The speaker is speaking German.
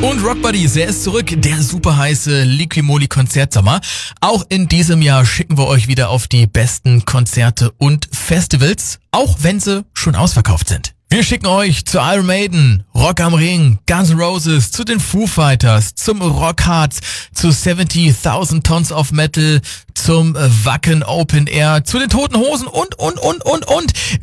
Und Rock Buddies, er ist zurück, der super heiße Liquimoli Konzertsommer. Auch in diesem Jahr schicken wir euch wieder auf die besten Konzerte und Festivals, auch wenn sie schon ausverkauft sind. Wir schicken euch zu Iron Maiden, Rock am Ring, Guns N' Roses, zu den Foo Fighters, zum Rockharz, zu 70,000 Tons of Metal, zum Wacken Open Air, zu den Toten Hosen und.